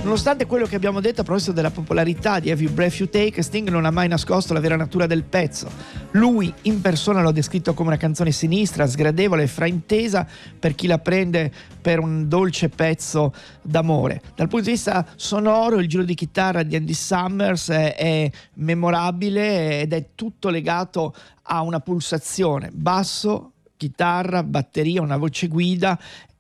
Nonostante quello che abbiamo detto a proposito della popolarità di Every Breath You Take, Sting non ha mai nascosto la vera natura del pezzo. Lui in persona lo ha descritto come una canzone sinistra, sgradevole e fraintesa per chi la prende per un dolce pezzo d'amore. Dal punto di vista sonoro, il giro di chitarra di Andy Summers è memorabile ed è tutto legato a una pulsazione: basso, chitarra, batteria, una voce guida,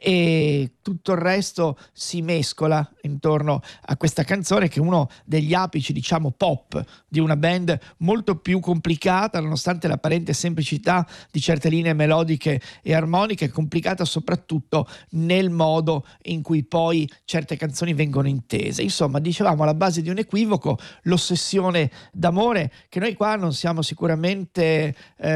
e tutto il resto si mescola intorno a questa canzone, che è uno degli apici, diciamo, pop di una band molto più complicata, nonostante l'apparente semplicità di certe linee melodiche e armoniche, complicata soprattutto nel modo in cui poi certe canzoni vengono intese. Insomma, dicevamo, alla base di un equivoco, l'ossessione d'amore, che noi qua non siamo sicuramente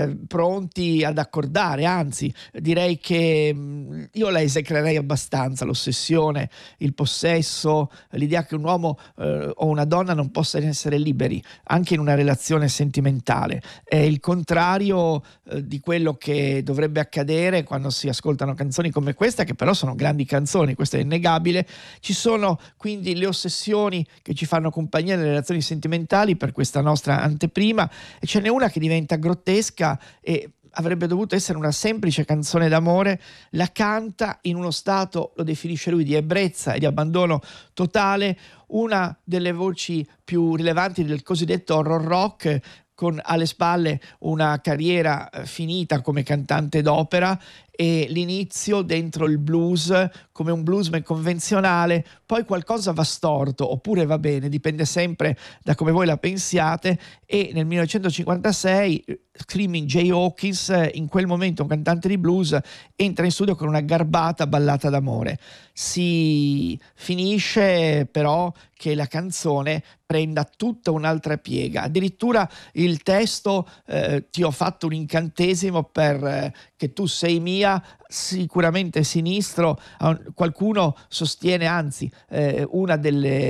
pronti ad accordare, anzi direi che io la esecrerei abbastanza, l'ossessione, il possesso, l'idea che un uomo o una donna non possano essere liberi anche in una relazione sentimentale. È il contrario di quello che dovrebbe accadere quando si ascoltano canzoni come questa, che però sono grandi canzoni, questo è innegabile. Ci sono quindi le ossessioni che ci fanno compagnia nelle relazioni sentimentali per questa nostra anteprima, e ce n'è una che diventa grottesca e avrebbe dovuto essere una semplice canzone d'amore. La canta in uno stato, lo definisce lui, di ebbrezza e di abbandono totale, una delle voci più rilevanti del cosiddetto horror rock, con alle spalle una carriera finita come cantante d'opera e l'inizio dentro il blues come un bluesman convenzionale. Poi qualcosa va storto, oppure va bene, dipende sempre da come voi la pensiate, e nel 1956 Screaming Jay Hawkins, in quel momento un cantante di blues, entra in studio con una garbata ballata d'amore. Si finisce però che la canzone prenda tutta un'altra piega. Addirittura il testo, ti ho fatto un incantesimo per che tu sei mia, sicuramente sinistro. Qualcuno sostiene, anzi, una delle